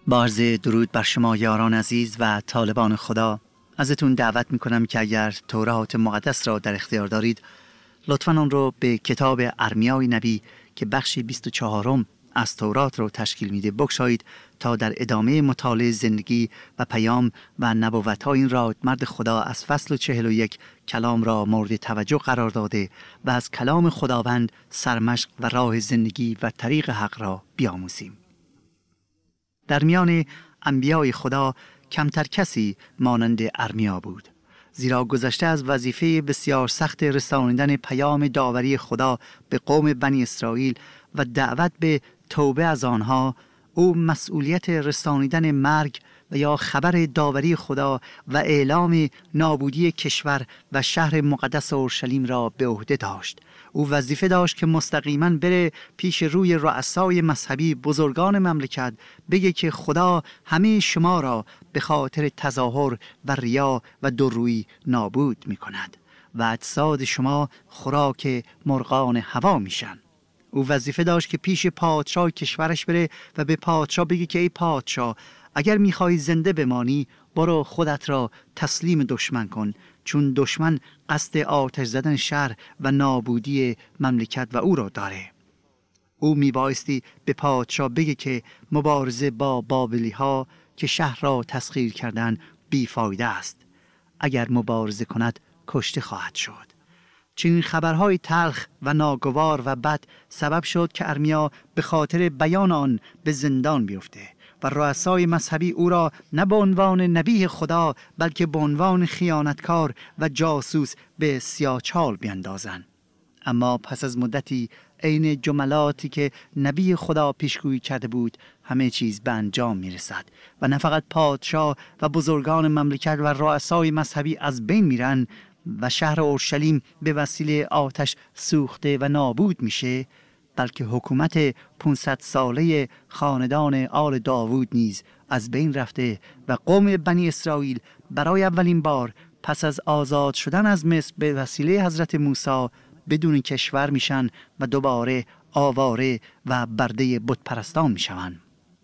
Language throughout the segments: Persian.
با عرض درود بر شما یاران عزیز و طالبان خدا، ازتون دعوت میکنم که اگر تورات مقدس را در اختیار دارید لطفاً آن رو به کتاب ارمیای نبی که بخش 24 از تورات رو تشکیل میده بگشایید تا در ادامه مطالعه زندگی و پیام و نبوت‌های این رادمرد خدا از فصل 41 کلام را مورد توجه قرار داده و از کلام خداوند سرمشق و راه زندگی و طریق حق را بیاموزیم. در میان انبیای خدا کمتر کسی مانند ارمیا بود، زیرا گذشته از وظیفه بسیار سخت رسانیدن پیام داوری خدا به قوم بنی اسرائیل و دعوت به توبه از آنها، او مسئولیت رسانیدن مرگ و یا خبر داوری خدا و اعلام نابودی کشور و شهر مقدس اورشلیم را به عهده داشت. او وظیفه داشت که مستقیما بره پیش روی رؤسای مذهبی، بزرگان مملکت، بگه که خدا همه شما را به خاطر تظاهر و ریا و دورویی نابود می کند و اجساد شما خوراک مرغان هوا میشن. او وظیفه داشت که پیش پادشاه کشورش بره و به پادشاه بگه که ای پادشاه، اگر میخوای زنده بمانی برو خودت را تسلیم دشمن کن، چون دشمن قصد آتش زدن شهر و نابودی مملکت و او را داره. او میبایستی به پادشاه بگه که مبارزه با بابلی ها که شهر را تسخیر کردن بیفایده است، اگر مبارزه کند کشته خواهد شد. چنین خبرهای تلخ و ناگوار و بد سبب شد که ارمیا به خاطر بیان آن به زندان بیفته و رؤسای مذهبی او را نه به عنوان نبی خدا بلکه به عنوان خیانتکار و جاسوس به سیاهچال بیندازند. اما پس از مدتی عین جملاتی که نبی خدا پیشگویی کرده بود همه چیز به انجام میرسد و نه فقط پادشاه و بزرگان مملکت و رؤسای مذهبی از بین میرن و شهر اورشلیم به وسیله آتش سوخته و نابود میشه، بلکه حکومت 500 ساله خاندان آل داوود نیز از بین رفته و قوم بنی اسرائیل برای اولین بار پس از آزاد شدن از مصر به وسیله حضرت موسی بدون کشور میشن و دوباره آواره و برده بت پرستان میشوند.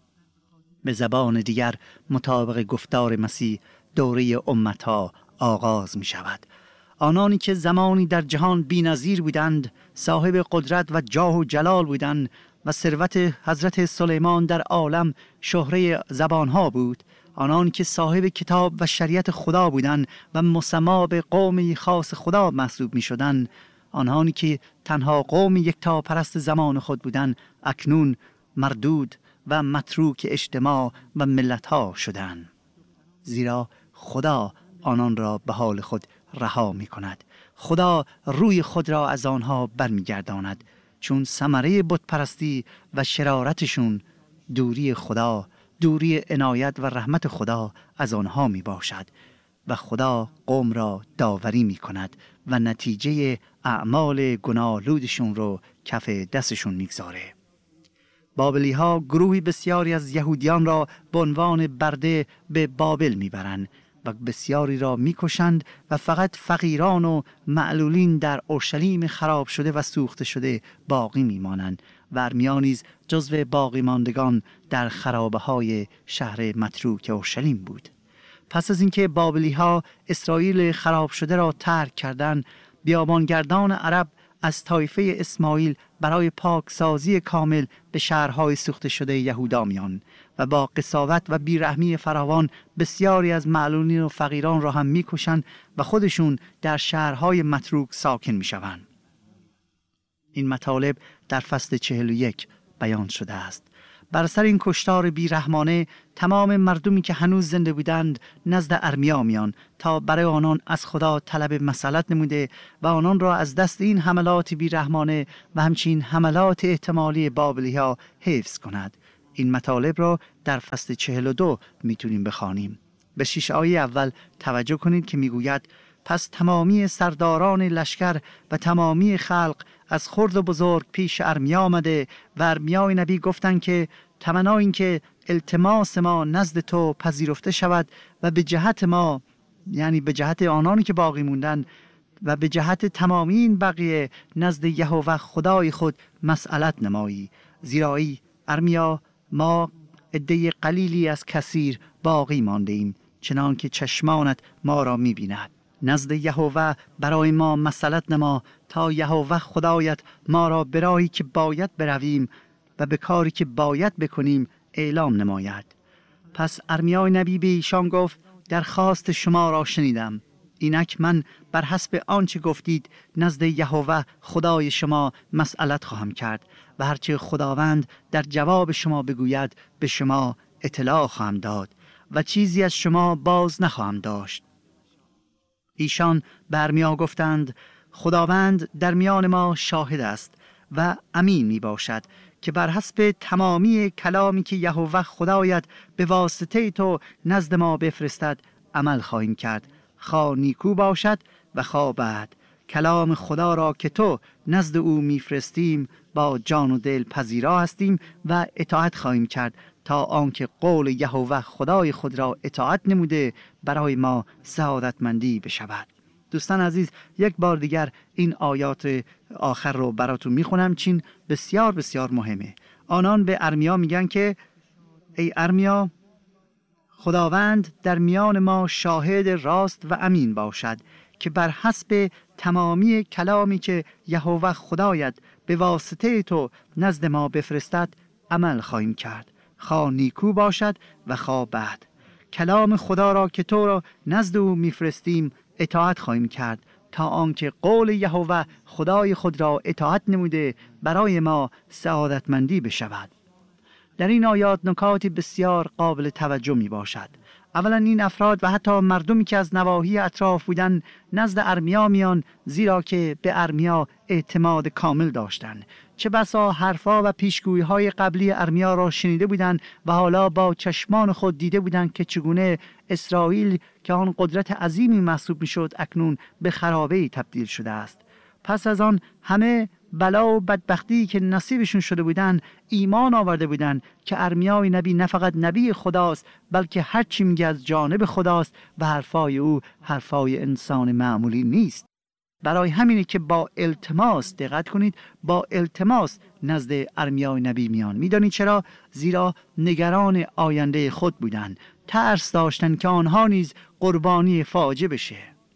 به زبان دیگر مطابق گفتار مسیح دوره امتها آغاز می شود. آنانی که زمانی در جهان بی‌نظیر بودند، صاحب قدرت و جاه و جلال بودند و ثروت حضرت سلیمان در عالم شهره زبانها بود، آنانی که صاحب کتاب و شریعت خدا بودند و مسما به قوم خاص خدا محسوب می شدند، آنانی که تنها قوم یکتا پرست زمان خود بودند، اکنون مردود و متروک اجتماع و ملتها شدند، زیرا خدا آنان را به حال خود رها می کند. خدا روی خود را از آنها برمی گرداند، چون ثمره بت پرستی و شرارتشون دوری خدا، دوری عنایت و رحمت خدا از آنها می باشد و خدا قوم را داوری می کند و نتیجه اعمال گناه‌آلودشون رو کف دستشون می گذاره. بابلی ها گروهی بسیاری از یهودیان را به عنوان برده به بابل میبرند و بسیاری را میکشند و فقط فقیران و معلولین در اورشلیم خراب شده و سوخته شده باقی میمانند و ارمیا نیز جزو باقی ماندگان در خرابه های شهر متروک اورشلیم بود. پس از اینکه بابلی ها اسرائیل خراب شده را ترک کردند، بیابانگردان عرب از طایفه اسماعیل برای پاکسازی کامل به شهرهای سوخته شده یهودا میان و با قساوت و بیرحمی فراوان بسیاری از معلولین و فقیران را هم میکشند و خودشون در شهرهای متروک ساکن میشوند. این مطالب در فصل 41 بیان شده است. بر سر این کشتار بیرحمانه تمام مردمی که هنوز زنده بودند نزد ارمیا میان تا برای آنان از خدا طلب مصلحت نموده و آنان را از دست این حملات بیرحمانه و همچنین حملات احتمالی بابلی ها حفظ کند. این مطالب را در فصل 42 میتونیم بخوانیم. به 6 آیه اول توجه کنید که میگوید: پس تمامی سرداران لشکر و تمامی خلق از خرد و بزرگ پیش ارمیا آمده و ارمیای نبی گفتند که تمنا این که التماس ما نزد تو پذیرفته شود و به جهت ما، یعنی به جهت آنانی که باقی موندن و به جهت تمامی این بقیه نزد یهوه خدای خود مسئلت نمایی، زیرا ای ارمیا ما عده قلیلی از کثیر باقی مانده ایم، چنان که چشمانت ما را می‌بیند. نزد یهوه برای ما مسئلت نما، تا یهوه خدایت ما را به راهی که باید برویم و به کاری که باید بکنیم اعلام نماید. پس ارمیا نبی به ایشان گفت: درخواست شما را شنیدم. اینک من بر حسب آنچه گفتید نزد یهوه خدای شما مسئلت خواهم کرد و هرچه خداوند در جواب شما بگوید به شما اطلاع خواهم داد و چیزی از شما باز نخواهم داشت. ایشان به ارمیا گفتند: خداوند در میان ما شاهد است و امین می باشد که بر حسب تمامی کلامی که یهوه خدایت به واسطه تو نزد ما بفرستد عمل خواهیم کرد، خواه نیکو باشد و خواه بد. کلام خدا را که تو نزد او میفرستیم با جان و دل پذیرا هستیم و اطاعت خواهیم کرد، تا آنکه قول یهوه خدای خود را اطاعت نموده برای ما سعادتمندی بشود. دوستان عزیز، یک بار دیگر این آیات آخر رو براتون میخونم، چین بسیار بسیار مهمه. آنان به ارمیا میگن که ای ارمیا، خداوند در میان ما شاهد راست و امین باشد که بر حسب تمامی کلامی که یهوه خدایت به واسطه تو نزد ما بفرستد عمل خواهیم کرد، خواه نیکو باشد و خواه بد. کلام خدا را که تو را نزد او میفرستیم اطاعت خواهیم کرد، تا آنکه قول یهوه خدای خود را اطاعت نموده برای ما سعادتمندی بشود. در این آیات نکاتی بسیار قابل توجه می باشد. اولا این افراد و حتی مردمی که از نواحی اطراف بودند نزد ارمیا میان، زیرا که به ارمیا اعتماد کامل داشتند. چه بسا حرفا و پیشگویی های قبلی ارمیا را شنیده بودند و حالا با چشمان خود دیده بودند که چگونه اسرائیل که آن قدرت عظیمی محسوب می شد اکنون به خرابه‌ای تبدیل شده است. پس از آن همه بلا و بدبختی که نصیبشون شده بودن ایمان آورده بودن که ارمیای نبی نه فقط نبی خداست، بلکه هر چی میگه از جانب خداست و حرفای او حرفای انسان معمولی نیست. برای همینه که با التماس، دقت کنید، با التماس نزد ارمیای نبی میان. میدونید چرا؟ زیرا نگران آینده خود بودن، ترس داشتن که آنها نیز قربانی فاجعه بشه.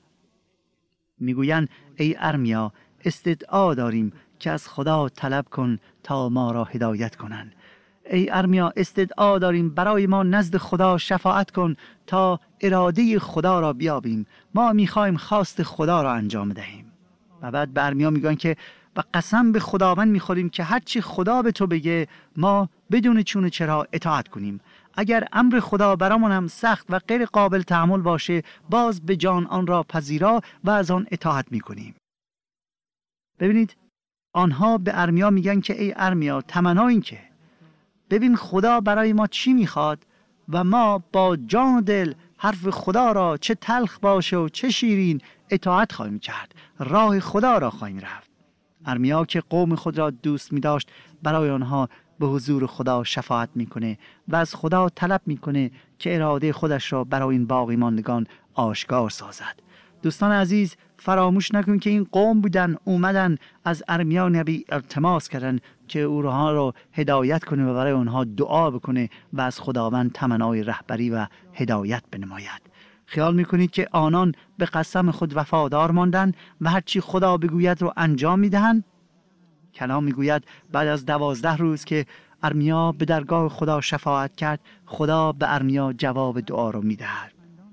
میگوین ای ارمیا، استدعا داریم که از خدا طلب کن تا ما را هدایت کنن. ای ارمیا، استدعا داریم برای ما نزد خدا شفاعت کن تا اراده خدا را بیابیم. ما میخوایم خواست خدا را انجام دهیم. و بعد به ارمیا میگن که و قسم به خداوند میخوریم که هرچی خدا به تو بگه ما بدون چون چرا اطاعت کنیم. اگر امر خدا برامون هم سخت و غیر قابل تحمل باشه، باز به جان آن را پذیرا و از آن اطاعت میکنیم. ببینید، آنها به ارمیا میگن که ای ارمیا، تمنا این که ببین خدا برای ما چی میخواد و ما با جان و دل حرف خدا را، چه تلخ باشه و چه شیرین، اطاعت خواهیم کرد، راه خدا را خواهیم رفت. ارمیا که قوم خود را دوست می‌داشت برای آنها به حضور خدا شفاعت میکنه و از خدا طلب میکنه که اراده خودش را برای این باقی ماندگان آشکار سازد. دوستان عزیز، فراموش نکن که این قوم بودن اومدن از ارمیا نبی التماس کردن که او را هدایت کنه و برای آنها دعا بکنه و از خداوند تمنای رهبری و هدایت بنماید. خیال میکنید که آنان به قسم خود وفادار ماندن و هرچی خدا بگوید رو انجام میدهند؟ کلام میگوید بعد از 12 روز که ارمیا به درگاه خدا شفاعت کرد، خدا به ارمیا جواب دعا رو میدهد.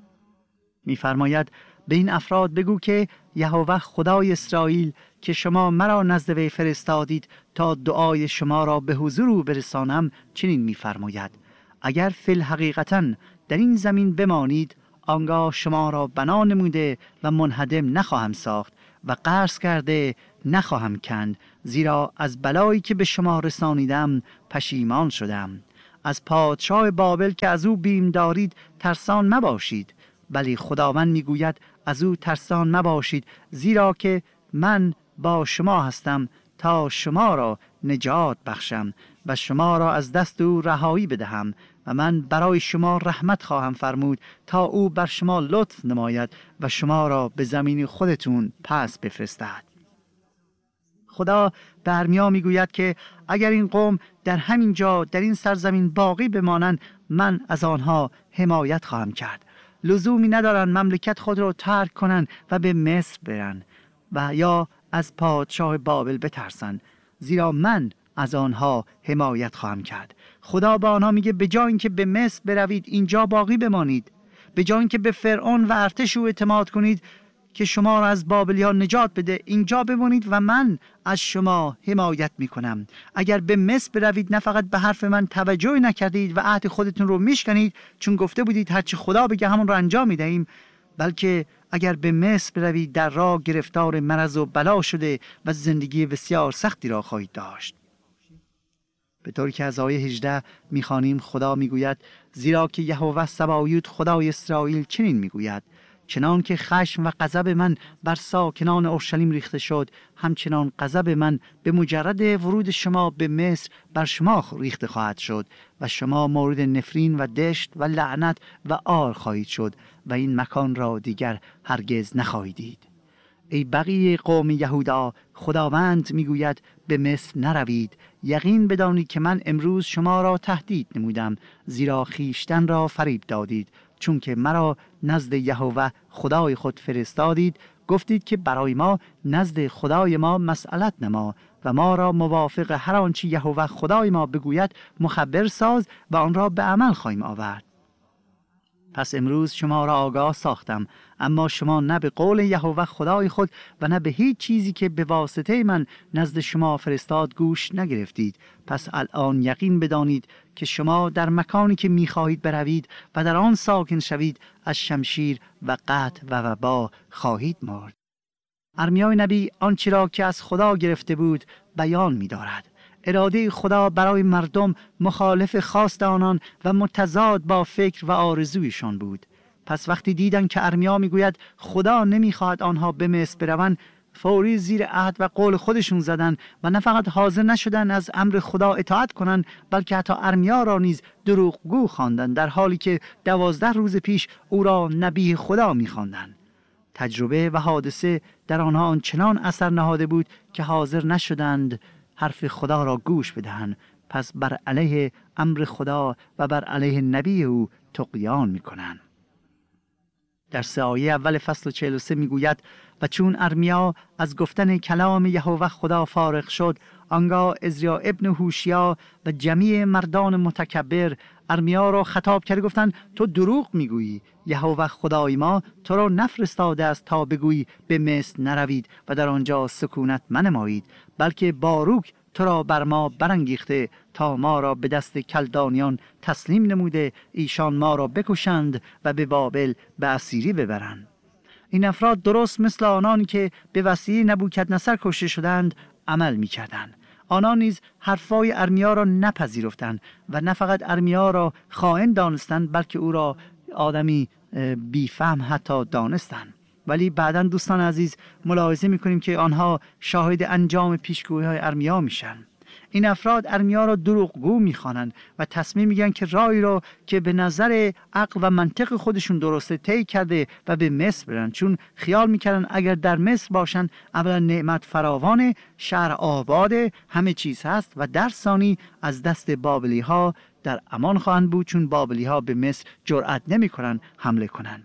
میفرماید به این افراد بگو که یهوه خدای اسرائیل که شما مرا نزد وی فرستادید تا دعای شما را به حضور او برسانم چنین میفرماید: اگر فی الحقیقتاً در این زمین بمانید، آنگاه شما را بنا نموده و منهدم نخواهم ساخت و قرض کرده نخواهم کند، زیرا از بلایی که به شما رسانیدم پشیمان شدم. از پادشاه بابل که از او بیم دارید ترسان مباشید، ولی خداوند میگوید از او ترسان مباشید، زیرا که من با شما هستم تا شما را نجات بخشم و شما را از دست او رهایی بدهم و من برای شما رحمت خواهم فرمود تا او بر شما لطف نماید و شما را به زمین خودتون پس بفرستد. خدا به ارمیا میگوید که اگر این قوم در همین جا در این سرزمین باقی بمانند، من از آنها حمایت خواهم کرد. لزومی ندارند مملکت خود را ترک کنند و به مصر برند و یا از پادشاه بابل بترسند، زیرا من از آنها حمایت خواهم کرد. خدا به آنها میگه به جای اینکه به مصر بروید اینجا باقی بمانید، به جای اینکه به فرعون و ارتش او اعتماد کنید که شما را از بابلیان نجات بده، اینجا بمانید و من از شما حمایت میکنم. اگر به مصر بروید نه فقط به حرف من توجه نکردید و عهد خودتون رو میشکنید، چون گفته بودید هرچی خدا بگه همون رو انجام میدهیم، بلکه اگر به مصر بروید در راه گرفتار مرض و بلا شده و زندگی بسیار سختی را خواهید داشت. به طوری که از آیه 18 میخوانیم خدا میگوید زیرا که یهوه سبایوت خدای اسرائیل چنین میگوید چنان که خشم و غضب من بر ساکنان اورشلیم ریخته شد، همچنان غضب من به مجرد ورود شما به مصر بر شما ریخته خواهد شد و شما مورد نفرین و دشت و لعنت و عار خواهید شد و این مکان را دیگر هرگز نخواهید دید. ای بقیه قوم یهودا، خداوند میگوید به مصر نروید. یقین بدانید که من امروز شما را تهدید نمودم، زیرا خیشتن را فریب دادید، چون که مرا نزد یهوه خدای خود فرستادید. گفتید که برای ما نزد خدای ما مسئلت نما و ما را موافق هر آنچه یهوه خدای ما بگوید مخبر ساز و آن را به عمل خواهیم آورد. پس امروز شما را آگاه ساختم، اما شما نه به قول یهوه خدای خود و نه به هیچ چیزی که به واسطه من نزد شما فرستاد گوش نگرفتید. پس الان یقین بدانید که شما در مکانی که می‌خواهید بروید و در آن ساکن شوید از شمشیر و قحط و وبا خواهید مرد. ارمیا نبی آنچه را که از خدا گرفته بود بیان می‌دارد. اراده خدا برای مردم مخالف خواست آنان و متضاد با فکر و آرزویشان بود. پس وقتی دیدن که ارمیا میگوید خدا نمیخواهد آنها به مصر بروند، فوری زیر عهد و قول خودشون زدن و نه فقط حاضر نشدن از امر خدا اطاعت کنند، بلکه حتی ارمیا را نیز دروغگو خواندند، در حالی که 12 روز پیش او را نبی خدا میخواندند. تجربه و حادثه در آنها آنچنان اثر نهاده بود که حاضر نشدند حرف خدا را گوش بدهند. پس بر علیه امر خدا و بر علیه نبی او طغیان میکنند. در 3 آیه اول فصل 43 میگوید و چون ارمیا از گفتن کلام یهوه خدا فارغ شد، آنگاه عزرا ابن هوشیا و جمیع مردان متکبر ارمیا را خطاب کرده گفتند تو دروغ میگویی، یهوه خدای ما تو را نفرستاده است تا بگویی به مصر نروید و در آنجا سکونت منمایید، بلکه باروک تو را بر ما برانگیخته تا ما را به دست کلدانیان تسلیم نموده، ایشان ما را بکشند و به بابل به اسیری ببرند. این افراد درست مثل آنانی که به وسیله نبوکدنصر کشته شدند عمل می‌کردند. آنان نیز حرفای ارمیا را نپذیرفتند و نه فقط ارمیا را خائن دانستند، بلکه او را آدمی بی‌فهم حتی دانستند. ولی بعداً دوستان عزیز ملاحظه می‌کنیم که آنها شاهد انجام پیشگویی‌های ارمیا میشن. این افراد ارمیا را دروغگو می‌خوانند و تصمیم می‌گیرند که راهی را که به نظر عقل و منطق خودشون درسته طی کرده و به مصر برن، چون خیال می‌کردند اگر در مصر باشن اولا نعمت فراوان، شهر آباد، همه چیز هست و در ثانی از دست بابلی‌ها در امان خواهند بود، چون بابلی‌ها به مصر جرأت نمی‌کنند حمله کنند.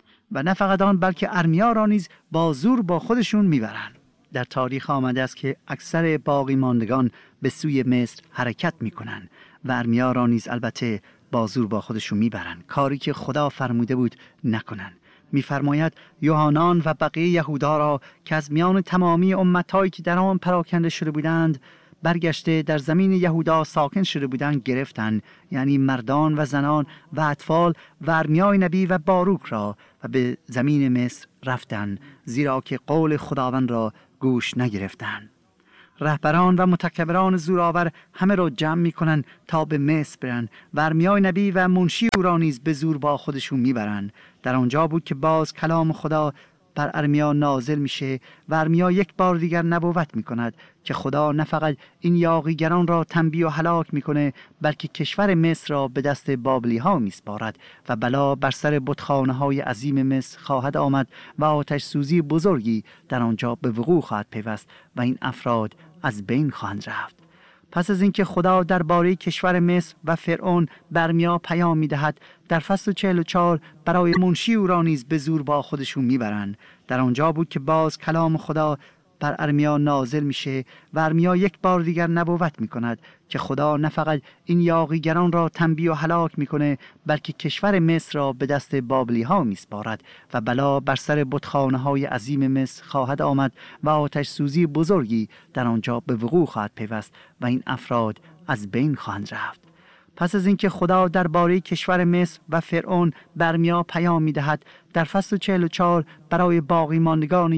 و نه فقط آن بلکه ارمیا را نیز با زور با خودشون میبرند. در تاریخ آمده است که اکثر باقی ماندگان به سوی مصر حرکت میکنند و ارمیا را نیز البته با زور با خودشون میبرند، کاری که خدا فرموده بود نکنند. میفرماید یوحنان و بقیه یهودا را که از میان تمامی امتهایی که در آن پراکنده شده بودند برگشته در زمین یهودا ساکن شده بودند گرفتند، یعنی مردان و زنان و اطفال و ارمیای نبی و باروک را، و به زمین مصر رفتند، زیرا که قول خداوند را گوش نگرفتند. رهبران و متکبران زورآور همه را جمع میکنند تا به مصر برند و ارمیای نبی و منشی او را نیز به زور با خودشون میبرند. در آنجا بود که باز کلام خدا بر ارمیا نازل میشه و ارمیا یک بار دیگر نبوت میکند که خدا نه فقط این یاغیگران را تنبیه و هلاک میکنه، بلکه کشور مصر را به دست بابلی ها میسپارد و بلا بر سر بتخانه های عظیم مصر خواهد آمد و آتش سوزی بزرگی در آنجا به وقوع خواهد پیوست و این افراد از بین خواهند رفت. پس از اینکه خدا درباره کشور مصر و فرعون به ارمیا پیام میدهد، در فصل 44 برای منشی او را نیز به زور با خودشون میبرند. در آنجا بود که باز کلام خدا بر ارمیا نازل میشه و ارمیا یک بار دیگر نبوت میکند که خدا نه فقط این یاغیگران را تنبیه و هلاک میکنه، بلکه کشور مصر را به دست بابلی ها میسپارد و بلا بر سر بتخانه های عظیم مصر خواهد آمد و آتش سوزی بزرگی در آنجا به وقوع خواهد پیوست و این افراد از بین خواهند رفت. پس از اینکه خدا درباره کشور مصر و فرعون به ارمیا پیام میدهد، در فصل 44 برای باقی ماندگان